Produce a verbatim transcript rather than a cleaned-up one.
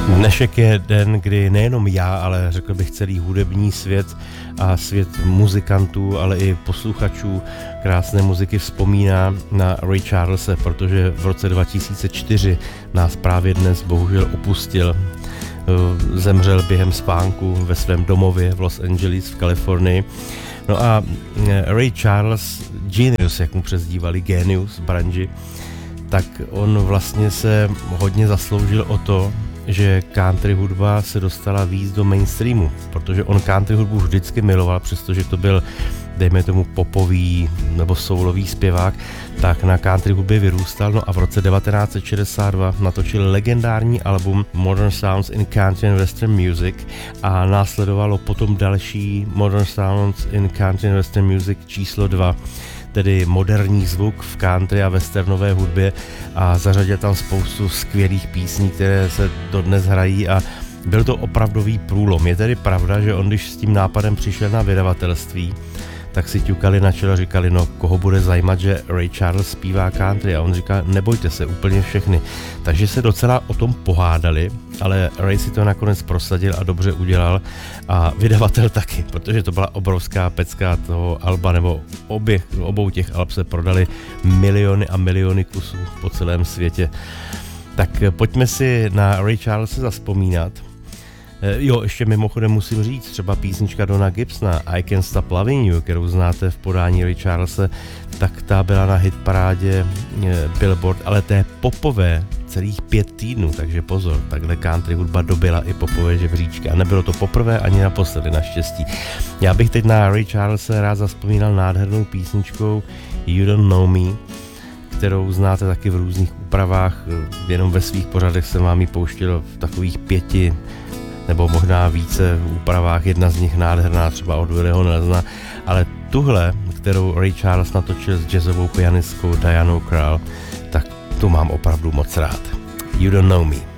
Dnešek je den, kdy nejenom já, ale řekl bych celý hudební svět a svět muzikantů, ale i posluchačů krásné muziky vzpomíná na Ray Charlese, protože v roce dva tisíce čtyři nás právě dnes bohužel opustil. Zemřel během spánku ve svém domově v Los Angeles v Kalifornii. No a Ray Charles, Genius, jak mu přezdívali, Genius v branži, tak on vlastně se hodně zasloužil o to, že country hudba se dostala víc do mainstreamu, protože on country hudbu vždycky miloval, přestože to byl, dejme tomu, popový nebo soulový zpěvák, tak na country hudbě vyrůstal. No a v roce devatenáct set šedesát dva natočil legendární album Modern Sounds in Country and Western Music a následovalo potom další Modern Sounds in Country and Western Music číslo dva, tedy moderní zvuk v country a westernové hudbě, a zařadil tam spoustu skvělých písní, které se dodnes hrají, a byl to opravdový průlom. Je tedy pravda, že on, když s tím nápadem přišel na vydavatelství, tak si ťukali na čelo, říkali, no koho bude zajímat, že Ray Charles zpívá country, a on říká, nebojte se, úplně všechny. Takže se docela o tom pohádali, ale Ray si to nakonec prosadil a dobře udělal, a vydavatel taky, protože to byla obrovská pecka toho alba, nebo obě, obou těch alb se prodali miliony a miliony kusů po celém světě. Tak pojďme si na Ray Charlese zavzpomínat. Jo, ještě mimochodem musím říct, třeba písnička Dona Gibsona I Can't Stop Loving You, kterou znáte v podání Ray Charlese, tak ta byla na hitparádě Billboard, ale té popové celých pět týdnů, takže pozor, takhle country hudba dobila i popové žebříčky, a nebylo to poprvé ani naposledy, naštěstí. Já bych teď na Ray Charlese rád zavzpomínal nádhernou písničkou You Don't Know Me, kterou znáte taky v různých úpravách, jenom ve svých pořadech jsem vám ji pouštěl v takových pěti nebo možná více v úpravách, jedna z nich nádherná, třeba od Willyho Nelsona, ale tuhle, kterou Ray Charles natočil s jazzovou pianistkou Dianou Krall, tak tu mám opravdu moc rád. You Don't Know Me.